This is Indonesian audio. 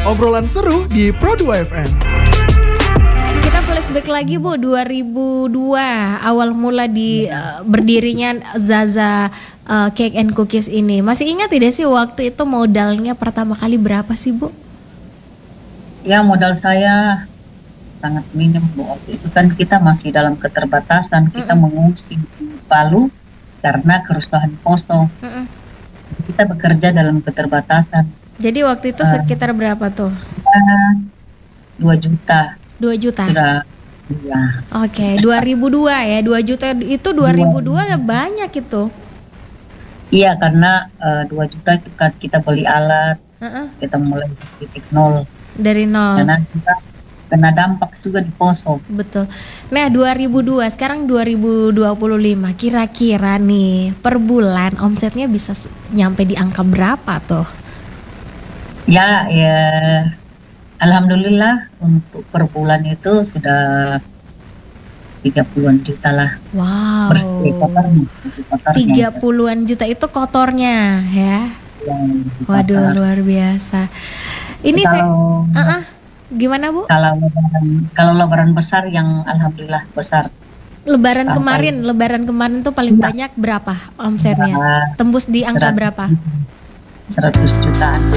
Obrolan seru di Pro2 FM. Kita flashback lagi Bu, 2002 awal mula di berdirinya Zaza Cake and Cookies ini. Masih ingat tidak sih waktu itu modalnya pertama kali berapa sih Bu? Ya, modal saya sangat minim Bu. Waktu itu kan kita masih dalam keterbatasan, kita mengungsi di Palu karena kerusuhan Poso. Kita bekerja dalam keterbatasan. Jadi waktu itu sekitar berapa tuh? 2 juta. 2 juta? Sudah, ya. Oke, 2002 ya, 2 juta itu 2002 banyak itu. Iya, karena 2 juta kita beli alat, kita mulai dari titik nol. Dari nol. Karena kita kena dampak juga di Poso. Betul. Nah 2002, sekarang 2025, kira-kira nih per bulan omsetnya bisa nyampe di angka berapa tuh? Ya, alhamdulillah untuk per bulan itu sudah 30-an juta lah. Wow. Bersih kotornya. 30-an juta itu kotornya ya. Waduh, luar biasa. Ini gimana Bu? Kalau lebaran besar yang alhamdulillah besar. Lebaran kemarin tuh paling banyak berapa omsetnya? Tembus di angka berapa? 100 jutaan.